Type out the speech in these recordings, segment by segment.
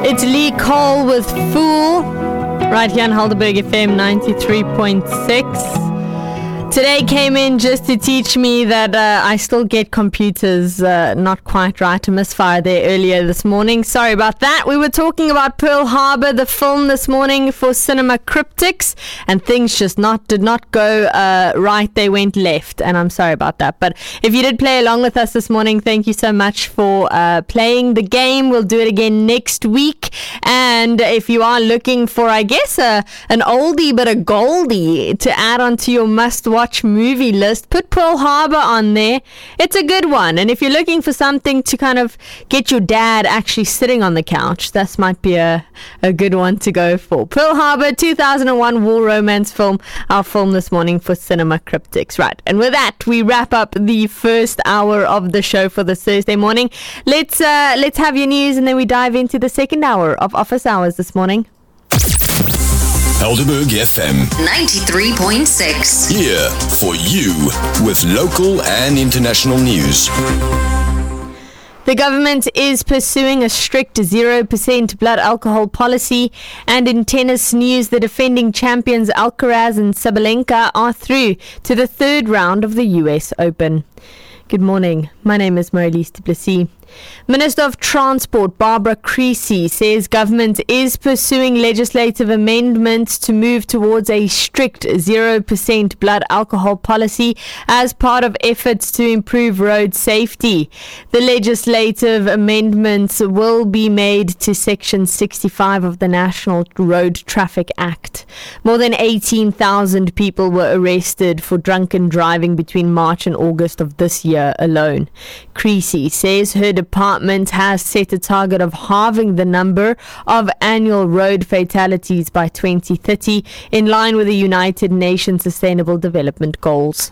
It's Lee Cole with Fool, right here on Helderberg FM 93.6. Today came in just to teach me that I still get computers not quite right. A misfire there earlier this morning. Sorry about that. We were talking about Pearl Harbor, the film this morning for Cinema Cryptics, and things just did not go right. They went left, and I'm sorry about that. But if you did play along with us this morning, thank you so much for playing the game. We'll do it again next week. And if you are looking for, I guess, an oldie but a goldie to add onto your must-watch movie list, put Pearl Harbor on there. It's a good one. And if you're looking for something to kind of get your dad actually sitting on the couch, that might be a good one to go for. Pearl Harbor, 2001 war romance film, our film this morning for Cinema Cryptics. Right, and with that, we wrap up the first hour of the show for this Thursday morning. Let's have your news, and then we dive into the second hour of Office Hours this morning. Helderberg FM 93.6. Here for you with local and international news. The government is pursuing a strict 0% blood alcohol policy, and in tennis news, the defending champions Alcaraz and Sabalenka are through to the third round of the US Open. Good morning. My name is Marilise du Plessis. Minister of Transport Barbara Creecy says government is pursuing legislative amendments to move towards a strict 0% blood alcohol policy as part of efforts to improve road safety. The legislative amendments will be made to Section 65 of the National Road Traffic Act. More than 18,000 people were arrested for drunken driving between March and August of this year alone. Creecy says her department has set a target of halving the number of annual road fatalities by 2030, in line with the United Nations Sustainable Development Goals.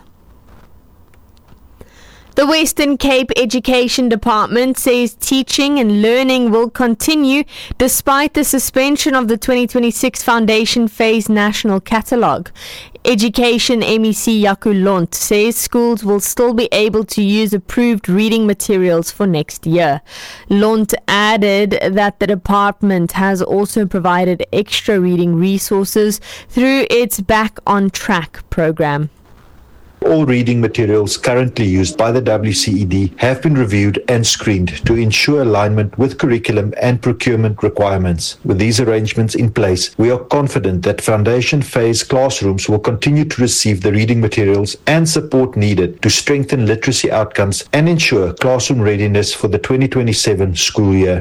The Western Cape Education Department says teaching and learning will continue despite the suspension of the 2026 Foundation Phase National Catalogue. Education MEC Yaku Lont says schools will still be able to use approved reading materials for next year. Lont added that the department has also provided extra reading resources through its Back on Track program. All reading materials currently used by the WCED have been reviewed and screened to ensure alignment with curriculum and procurement requirements. With these arrangements in place, we are confident that foundation phase classrooms will continue to receive the reading materials and support needed to strengthen literacy outcomes and ensure classroom readiness for the 2027 school year.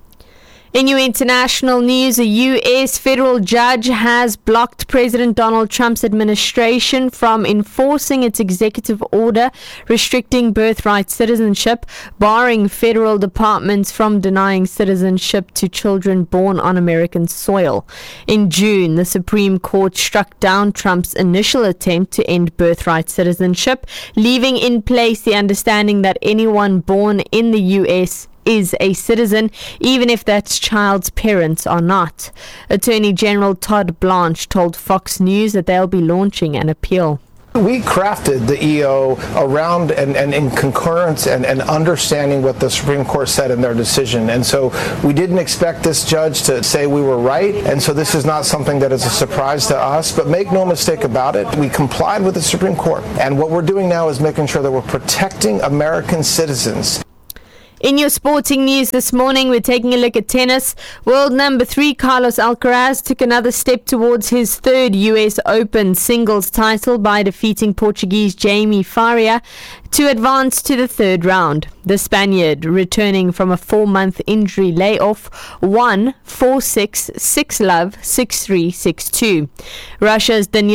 In your international news, a U.S. federal judge has blocked President Donald Trump's administration from enforcing its executive order restricting birthright citizenship, barring federal departments from denying citizenship to children born on American soil. In June, the Supreme Court struck down Trump's initial attempt to end birthright citizenship, leaving in place the understanding that anyone born in the U.S. is a citizen, even if that child's parents are not. Attorney General Todd Blanche told Fox News that they'll be launching an appeal. We crafted the EO around and in concurrence and understanding what the Supreme Court said in their decision. And so we didn't expect this judge to say we were right. And so this is not something that is a surprise to us. But make no mistake about it, we complied with the Supreme Court. And what we're doing now is making sure that we're protecting American citizens. In your sporting news this morning, we're taking a look at tennis. World number 3 Carlos Alcaraz took another step towards his third US Open singles title by defeating Portuguese Jaime Faria to advance to the third round. The Spaniard, returning from a 4-month injury layoff, won 4-6, 6-love, 6-3, 6-2. Russia's Daniil